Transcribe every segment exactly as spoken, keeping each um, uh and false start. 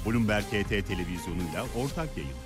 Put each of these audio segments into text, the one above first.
Bloomberg H T televizyonuyla ortak yayın.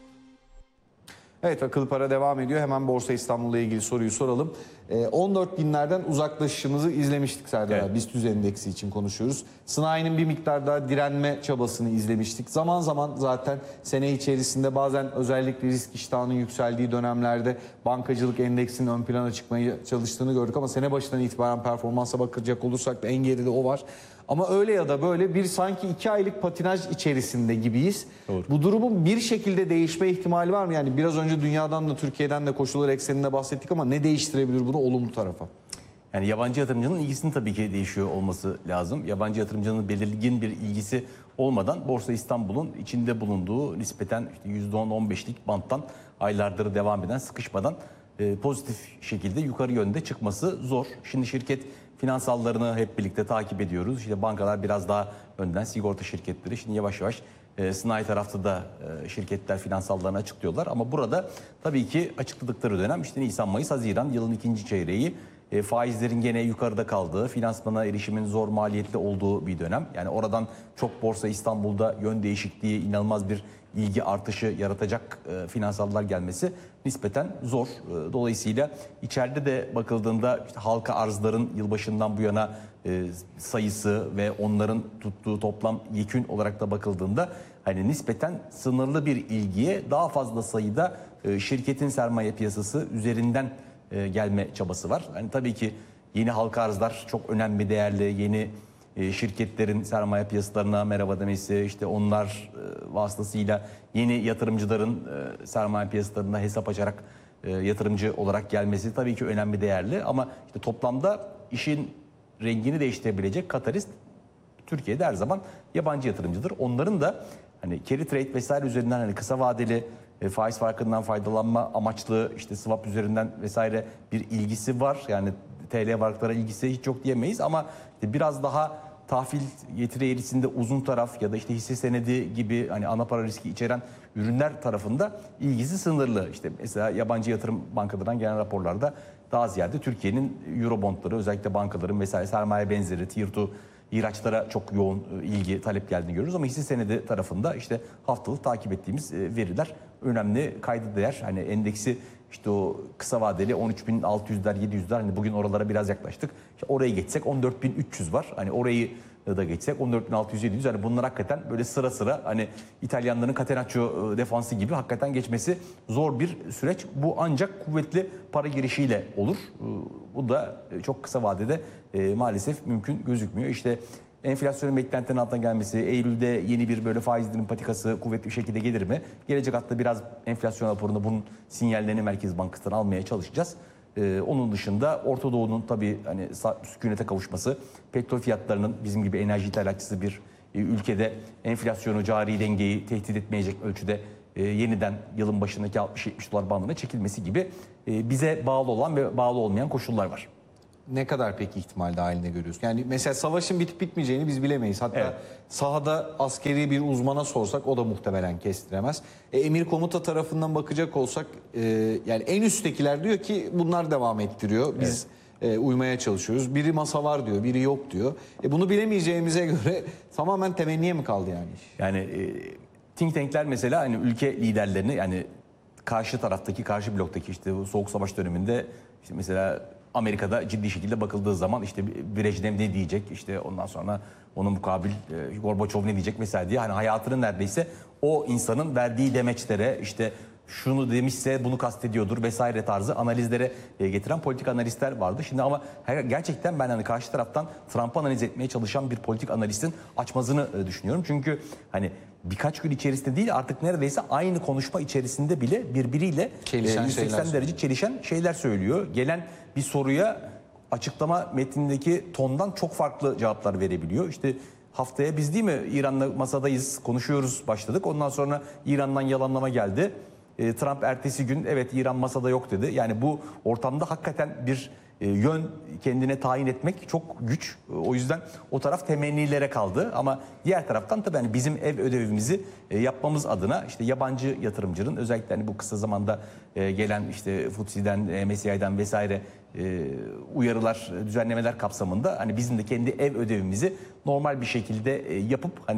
Evet, akıllı para devam ediyor. Hemen Borsa İstanbul'la ilgili soruyu soralım. on dört binlerden uzaklaşışımızı izlemiştik Serdar Evet. abi. BIST endeksi için konuşuyoruz. Sınai'nin bir miktar daha direnme çabasını izlemiştik. Zaman zaman zaten sene içerisinde bazen özellikle risk iştahının yükseldiği dönemlerde bankacılık endeksinin ön plana çıkmaya çalıştığını gördük. Ama sene başından itibaren performansa bakacak olursak da en geride o var. Ama öyle ya da böyle bir sanki iki aylık patinaj içerisinde gibiyiz. Doğru. Bu durumun bir şekilde değişme ihtimali var mı? Yani biraz önce dünyadan da Türkiye'den de koşullar ekseninde bahsettik ama ne değiştirebilir bunu olumlu tarafa? Yani yabancı yatırımcının ilgisinin tabii ki değişiyor olması lazım. Yabancı yatırımcının belirgin bir ilgisi olmadan Borsa İstanbul'un içinde bulunduğu nispeten işte yüzde on on beşlik banttan aylardır devam eden sıkışmadan e, pozitif şekilde yukarı yönde çıkması zor. Şimdi şirket finansallarını hep birlikte takip ediyoruz. İşte bankalar biraz daha önden, sigorta şirketleri. Şimdi yavaş yavaş e, sanayi tarafta da e, şirketler finansallarını açıklıyorlar. Ama burada tabii ki açıkladıkları dönem işte Nisan, Mayıs, Haziran yılın ikinci çeyreği. E, faizlerin gene yukarıda kaldığı, finansmana erişimin zor maliyetli olduğu bir dönem. Yani oradan çok Borsa İstanbul'da yön değişikliği, inanılmaz bir ilgi artışı yaratacak e, finansallar gelmesi nispeten zor. E, dolayısıyla içeride de bakıldığında işte halka arzların yılbaşından bu yana e, sayısı ve onların tuttuğu toplam yekün olarak da bakıldığında hani nispeten sınırlı bir ilgiye daha fazla sayıda e, şirketin sermaye piyasası üzerinden e, gelme çabası var. Yani tabii ki yeni halka arzlar çok önemli, değerli. Yeni e, şirketlerin sermaye piyasalarına merhaba demesi, işte onlar e, vasıtasıyla yeni yatırımcıların e, sermaye piyasalarında hesap açarak e, yatırımcı olarak gelmesi tabii ki önemli, değerli. Ama işte toplamda işin rengini değiştirebilecek katalist Türkiye'de her zaman yabancı yatırımcıdır. Onların da hani carry trade vesaire üzerinden hani kısa vadeli e, faiz farkından faydalanma amaçlı işte swap üzerinden vesaire bir ilgisi var. Yani T L varlıklara ilgisi hiç yok diyemeyiz ama işte biraz daha tahvil getiri eğrisinde uzun taraf ya da işte hisse senedi gibi hani ana para riski içeren ürünler tarafında ilgisi sınırlı. İşte mesela yabancı yatırım bankalarından gelen raporlarda daha ziyade Türkiye'nin Eurobondları, özellikle bankaların vesaire sermaye benzeri Tier iki ihraçlara çok yoğun ilgi, talep geldiğini görüyoruz ama hisse senedi tarafında işte haftalık takip ettiğimiz veriler önemli, kayda değer. Hani endeksi işte o kısa vadeli on üç bin altı yüzler yedi yüzler hani bugün oralara biraz yaklaştık. İşte oraya geçsek on dört bin üç yüz var. Hani orayı da geçsek on dört bin altı yüz yedi yüz hani bunlar hakikaten böyle sıra sıra hani İtalyanların Catenaccio defansı gibi hakikaten geçmesi zor bir süreç. Bu ancak kuvvetli para girişiyle olur. Bu da çok kısa vadede e, maalesef mümkün gözükmüyor. İşte enflasyonun beklentilerin altına gelmesi, Eylül'de yeni bir böyle faiz dilim patikası kuvvetli bir şekilde gelir mi? Gelecek hafta biraz enflasyon raporunda bunun sinyallerini Merkez Bankası'ndan almaya çalışacağız. Ee, onun dışında Orta Doğu'nun tabii hani sükunete kavuşması, petrol fiyatlarının bizim gibi enerji ithalatçısı bir e, ülkede enflasyonu, cari dengeyi tehdit etmeyecek ölçüde e, yeniden yılın başındaki altmış yetmiş dolar bandına çekilmesi gibi e, bize bağlı olan ve bağlı olmayan koşullar var. Ne kadar peki ihtimal dahilinde görüyorsun? Yani mesela savaşın bitip bitmeyeceğini biz bilemeyiz. Hatta Evet. sahada askeri bir uzmana sorsak o da muhtemelen kestiremez. E, emir komuta tarafından bakacak olsak e, yani en üsttekiler diyor ki bunlar devam ettiriyor. Biz e, uymaya çalışıyoruz. Biri masa var diyor, biri yok diyor. E, bunu bilemeyeceğimize göre tamamen temenniye mi kaldı yani? Yani e, think tank'ler mesela hani ülke liderlerini yani karşı taraftaki, karşı bloktaki işte bu Soğuk Savaş döneminde işte mesela Amerika'da ciddi şekilde bakıldığı zaman işte Brejnev ne diyecek, işte ondan sonra onun mukabil e, Gorbaçov ne diyecek vesaire diye hani hayatının neredeyse o insanın verdiği demeçlere işte şunu demişse bunu kastediyordur vesaire tarzı analizlere e, getiren politik analistler vardı. Şimdi ama her, gerçekten ben hani karşı taraftan Trump'ı analiz etmeye çalışan bir politik analistin açmazını e, düşünüyorum. Çünkü hani birkaç gün içerisinde değil artık neredeyse aynı konuşma içerisinde bile birbiriyle Çelişen e, yüz seksen şeyler derece çelişen şeyler söylüyor. Gelen bir soruya açıklama metnindeki tondan çok farklı cevaplar verebiliyor. İşte haftaya biz değil mi İran'la masadayız, konuşuyoruz başladık. Ondan sonra İran'dan yalanlama geldi. E, Trump ertesi gün evet İran masada yok dedi. Yani bu ortamda hakikaten bir e, yön kendine tayin etmek çok güç. E, o yüzden o taraf temennilere kaldı. Ama diğer taraftan tabii hani bizim ev ödevimizi e, yapmamız adına işte yabancı yatırımcının özellikle hani bu kısa zamanda e, gelen işte F T S E'den, M S C I'den vesaire e, uyarılar, düzenlemeler kapsamında hani bizim de kendi ev ödevimizi normal bir şekilde e, yapıp hani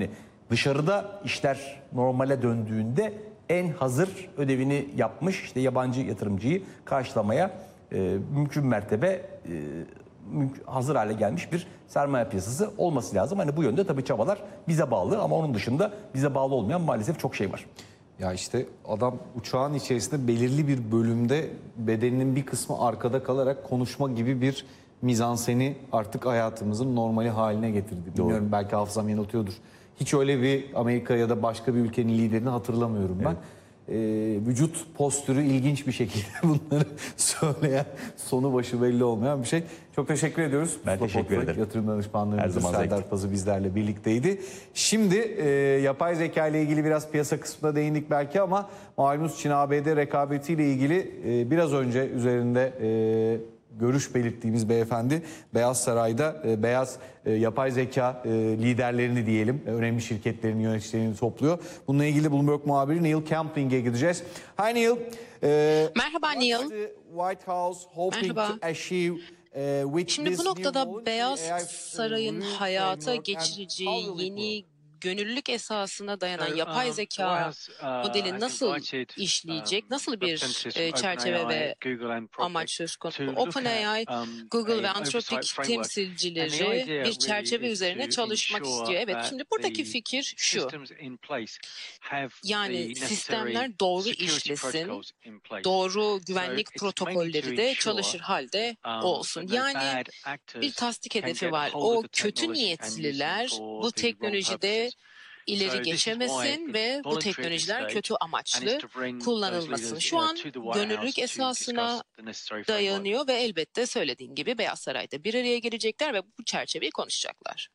dışarıda işler normale döndüğünde en hazır ödevini yapmış işte yabancı yatırımcıyı karşılamaya e, mümkün mertebe e, mümkün, hazır hale gelmiş bir sermaye piyasası olması lazım. Hani bu yönde tabii çabalar bize bağlı ama onun dışında bize bağlı olmayan maalesef çok şey var. Ya işte adam uçağın içerisinde belirli bir bölümde bedeninin bir kısmı arkada kalarak konuşma gibi bir mizanseni artık hayatımızın normali haline getirdi. Bilmiyorum, Doğru. belki hafızam yanıltıyordur. Hiç öyle bir Amerika ya da başka bir ülkenin liderini hatırlamıyorum ben. Evet. Ee, vücut postürü ilginç bir şekilde bunları söyleyen, sonu başı belli olmayan bir şey. Çok teşekkür ediyoruz. Ben Mustafa teşekkür Toprak, ederim. Yatırım danışmanlığımız Her zaman Serdar zevkli. Pazı bizlerle birlikteydi. Şimdi e, yapay zeka ile ilgili biraz piyasa kısmına değindik belki ama malumunuz Çin-A B D rekabetiyle ilgili e, biraz önce üzerinde e, görüş belirttiğimiz beyefendi Beyaz Saray'da e, beyaz e, yapay zeka e, liderlerini diyelim, e, önemli şirketlerin yöneticilerini topluyor. Bununla ilgili Bloomberg muhabiri Neil Camping'e gideceğiz. Hi Neil. E, Merhaba Neil. what's the White House hoping Merhaba. to achieve uh, with Şimdi this bu new noktada voluntary Beyaz A I Saray'ın review hayata framework and geçireceği how will it yeni work? gönüllülük esasına dayanan So, yapay um, zeka White House, uh, modeli has nasıl invited, işleyecek, um, nasıl bir representatives e, from çerçeve OpenAI, ve Google and Anthropic amaç söz konusu. to look OpenAI, at, um, Google ve a Anthropic oversight framework. And the temsilcileri idea bir really çerçeve is üzerine to çalışmak ensure istiyor. Evet, that şimdi buradaki the fikir şu. systems in place have the Yani necessary sistemler doğru security işlesin, protocols in place. doğru So güvenlik it's mainly to protokolleri de ensure, çalışır halde um, olsun. that no Yani bad bir actors tasdik can hedefi get var. hold O of the kötü technology and use it niyetliler for bu the wrong teknolojide purposes. ileri So this is why geçemesin it's ve bu voluntary at this teknolojiler stage kötü and amaçlı is to bring those kullanılmasın. leaders Şu uh, an to the White House gönüllülük to esasına discuss the necessary framework. dayanıyor ve elbette söylediğin gibi Beyaz Saray'da bir araya gelecekler ve bu çerçeveyi konuşacaklar.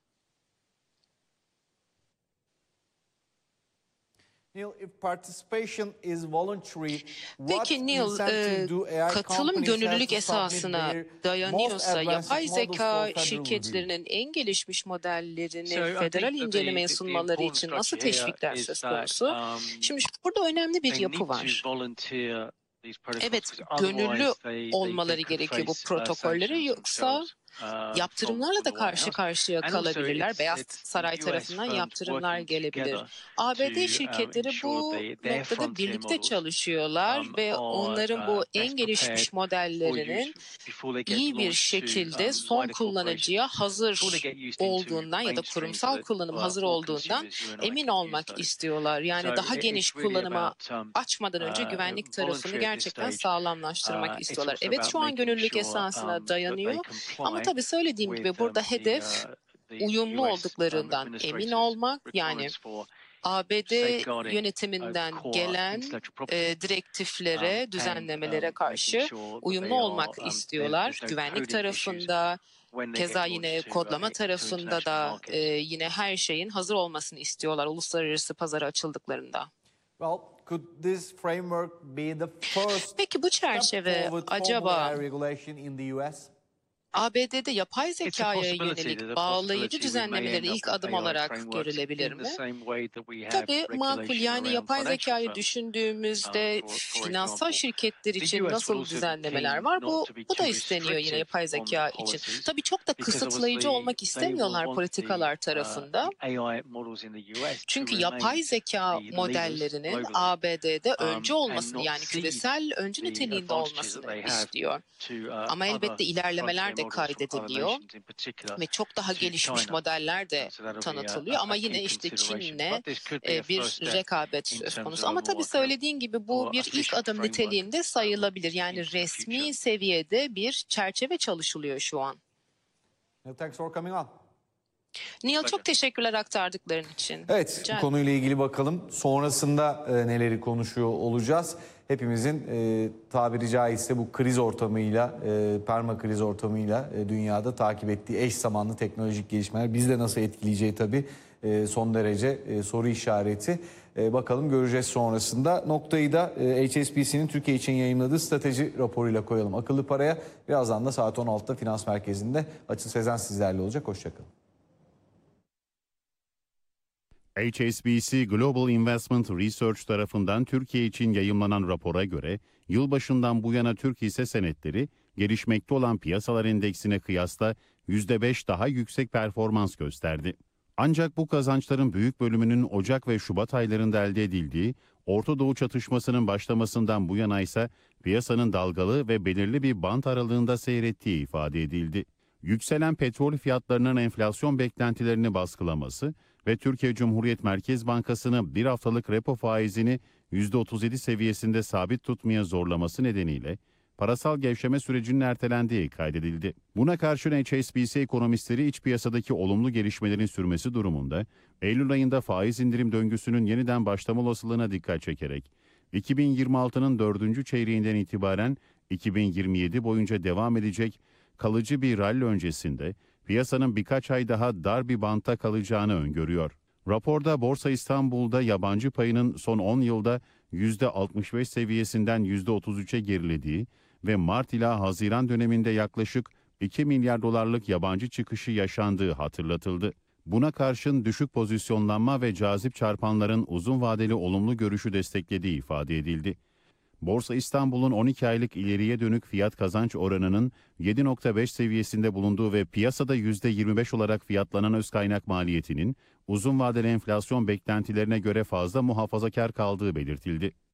Neil, if participation is voluntary, what Peki Neil, incentive e, do A I katılım companies have gönüllülük to submit esasına their most dayanıyorsa advanced yapay models zeka for federal şirketlerinin en gelişmiş modellerini So I think federal that the- incelemeye the- the sunmaları important için nasıl structure here teşvikler is söz that, konusu? um, Şimdi burada önemli bir They yapı need var. to volunteer these protocols Evet, because gönüllü otherwise they- they- olmaları they could gerekiyor bu face, uh, protokolleri, sanctions yoksa themselves, uh, yaptırımlarla from- da from the White karşı House. karşıya And also kalabilirler. it's- Beyaz it's Saray U S tarafından firms yaptırımlar working gelebilir. together A B D to, um, şirketleri ensure bu they- their noktada frontier birlikte models, çalışıyorlar um, ve are, onların bu uh, en best gelişmiş prepared for modellerinin use before they get iyi bir launched to, şekilde um, son wider kullanıcıya corporations. hazır Before they get used into olduğundan ya da mainstream kurumsal so that, kullanım uh, hazır all olduğundan consumers, you and I emin can use olmak those. istiyorlar. Yani So daha it- geniş it's really kullanıma about, um, açmadan önce uh, güvenlik tarafını voluntary at this gerçekten stage. sağlamlaştırmak Uh, it's istiyorlar. also Evet, about şu an making gönüllülük sure, esasına um, that dayanıyor they comply ama tabii söylediğim with, gibi burada um, the, hedef uh, the uyumlu U S, um, olduklarından emin administrator's olmak. Yani requirements for A B D safeguarding, yönetiminden uh, core gelen intellectual property, e, direktiflere, um, and, düzenlemelere um, karşı making sure that uyumlu they are, olmak um, istiyorlar. there's no Güvenlik coding issues tarafında, when they keza get yine launched to, kodlama uh, to tarafında international da markets. e, yine her şeyin hazır olmasını istiyorlar uluslararası pazara açıldıklarında. Well, could this framework be the first Peki bu step çerçeve forward for acaba A I regulation in the U S? A B D'de yapay It's a zekaya possibility. There's yönelik a bağlayıcı possibility we may düzenlemelerin end up ilk with adım A I olarak frameworks görülebilir in the mi? same way that we have Tabii makul, regulation yani around yapay financial zekayı firms. düşündüğümüzde Um, for- for finansal example, şirketler the için U S nasıl would also be düzenlemeler keen var? not Bu to be bu da too isteniyor yine restrictive yapay on the zeka için. policies, Tabii çok da because kısıtlayıcı obviously olmak they istemiyorlar will want politikalar the, uh, tarafında. the A I models in the U S to Çünkü remain yapay zeka the leaders modellerinin globally, A B D'de um, öncü and olmasını, not yani cede küresel öncü the niteliğinde advantages that olmasını they have istiyor. to, uh, Ama other elbette ilerlemeler frontier de models from other kaydediliyor nations, in particular ve çok daha to gelişmiş China. modeller de So that'll be a- tanıtılıyor. a- Ama a yine key işte consideration. Çin'le But this could be a e, bir first step rekabet in söz terms konusu. of Ama a tabii more kind of söylediğin gibi bu more bir ilk efficient adım framework, niteliğinde um, sayılabilir. Yani into the resmi future. seviyede bir çerçeve çalışılıyor şu an. Neil, thanks for coming on. Neil, çok teşekkürler aktardıkların için. Evet, Rica bu ederim. konuyla ilgili bakalım. Sonrasında e, neleri konuşuyor olacağız. Hepimizin e, tabiri caizse bu kriz ortamıyla, e, perma kriz ortamıyla e, dünyada takip ettiği eş zamanlı teknolojik gelişmeler bizde nasıl etkileyeceği tabii e, son derece e, soru işareti. E, bakalım göreceğiz sonrasında. Noktayı da e, H S B C'nin Türkiye için yayınladığı strateji raporuyla koyalım akıllı paraya. Birazdan da saat on altıda Finans Merkezi'nde Açıl Sezen sizlerle olacak. Hoşçakalın. H S B C Global Investment Research tarafından Türkiye için yayımlanan rapora göre yılbaşından bu yana Türk hisse senetleri gelişmekte olan piyasalar endeksine kıyasla yüzde beş daha yüksek performans gösterdi. Ancak bu kazançların büyük bölümünün Ocak ve Şubat aylarında elde edildiği, Orta Doğu çatışmasının başlamasından bu yana ise piyasanın dalgalı ve belirli bir bant aralığında seyrettiği ifade edildi. Yükselen petrol fiyatlarının enflasyon beklentilerini baskılaması ve Türkiye Cumhuriyet Merkez Bankası'nı bir haftalık repo faizini yüzde otuz yedi seviyesinde sabit tutmaya zorlaması nedeniyle parasal gevşeme sürecinin ertelendiği kaydedildi. Buna karşın H S B C ekonomistleri iç piyasadaki olumlu gelişmelerin sürmesi durumunda Eylül ayında faiz indirim döngüsünün yeniden başlama olasılığına dikkat çekerek iki bin yirmi altının dördüncü çeyreğinden itibaren iki bin yirmi yedi boyunca devam edecek kalıcı bir rally öncesinde piyasanın birkaç ay daha dar bir bantta kalacağını öngörüyor. Raporda Borsa İstanbul'da yabancı payının son on yılda yüzde altmış beş seviyesinden yüzde otuz üçe gerilediği ve Mart ila Haziran döneminde yaklaşık iki milyar dolarlık yabancı çıkışı yaşandığı hatırlatıldı. Buna karşın düşük pozisyonlanma ve cazip çarpanların uzun vadeli olumlu görüşü desteklediği ifade edildi. Borsa İstanbul'un on iki aylık ileriye dönük fiyat kazanç oranının yedi nokta beş seviyesinde bulunduğu ve piyasada yüzde yirmi beş olarak fiyatlanan öz kaynak maliyetinin uzun vadeli enflasyon beklentilerine göre fazla muhafazakar kaldığı belirtildi.